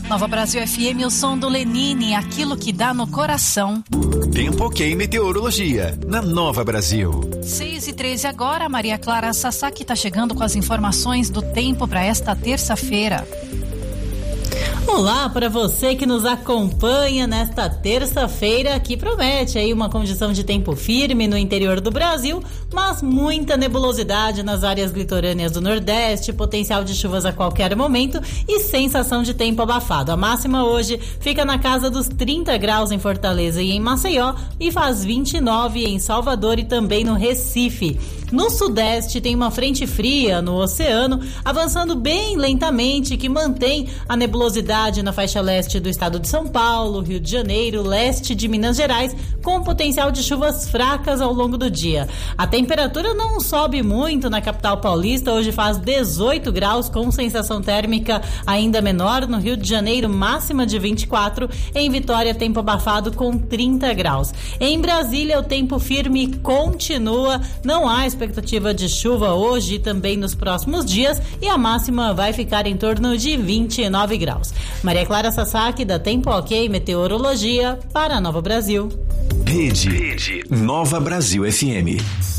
Nova Brasil FM, o som do Lenine, aquilo que dá no coração. Tempo ok, meteorologia, na Nova Brasil. 6h13 agora, Maria Clara Sasaki está chegando com as informações do tempo para esta terça-feira. Olá para você que nos acompanha nesta terça-feira, que promete aí uma condição de tempo firme no interior do Brasil, mas muita nebulosidade nas áreas litorâneas do Nordeste, potencial de chuvas a qualquer momento e sensação de tempo abafado. A máxima hoje fica na casa dos 30 graus em Fortaleza e em Maceió e faz 29 em Salvador e também no Recife. No Sudeste tem uma frente fria no oceano, avançando bem lentamente, que mantém a nebulosidade na faixa leste do estado de São Paulo, Rio de Janeiro, leste de Minas Gerais, com potencial de chuvas fracas ao longo do dia. A temperatura não sobe muito na capital paulista, hoje faz 18 graus, com sensação térmica ainda menor. No Rio de Janeiro, máxima de 24, em Vitória, tempo abafado com 30 graus. Em Brasília, o tempo firme continua, não há expectativa de chuva hoje e também nos próximos dias, e a máxima vai ficar em torno de 29 graus. Maria Clara Sasaki, da Tempo Ok Meteorologia, para Nova Brasil. Rede Nova Brasil FM.